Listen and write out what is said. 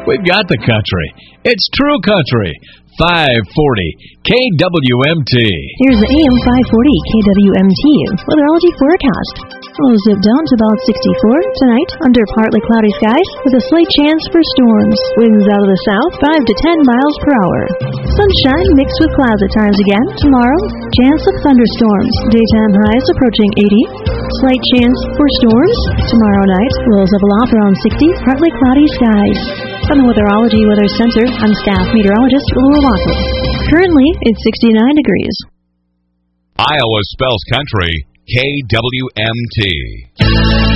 We've got the country. It's true country. 540 KWMT. Here's the AM 540 KWMT weatherology forecast. Lows dip down to about 64 tonight under partly cloudy skies with a slight chance for storms. Winds out of the south 5 to 10 miles per hour. Sunshine mixed with clouds at times again. Tomorrow, chance of thunderstorms. Daytime highs approaching 80. Slight chance for storms. Tomorrow night, lows level off around 60. Partly cloudy skies. From the Weatherology Weather Center, I'm staff meteorologist Laura Walker. Currently, it's 69 degrees. Iowa spells country KWMT.